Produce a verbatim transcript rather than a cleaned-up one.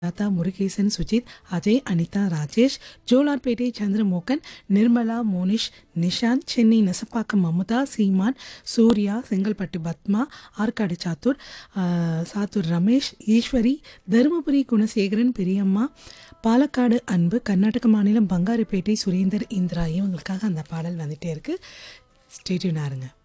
லதா முருகேசன், சுஜித், அஜய், அனிதா, ராஜேஷ், ஜோலார்பேட்டை சந்திரமோகன், நிர்மலா, மோனிஷ், நிஷாந்த், சென்னை நெசப்பாக்கம் அமுதா, சீமான், சூர்யா, செங்கல்பட்டு பத்மா, ஆற்காடு சாத்தூர், ஆஹ், சாத்தூர் ரமேஷ், ஈஸ்வரி, தருமபுரி குணசேகரன், பெரியம்மா, பாலக்காடு அன்பு, கர்நாடக மாநிலம் பங்காரிப்பேட்டை சுரேந்தர், இந்திரா இவங்களுக்காக அந்த பாடல் வந்துட்டே இருக்கு. ஸ்டே டியூனா இருங்க.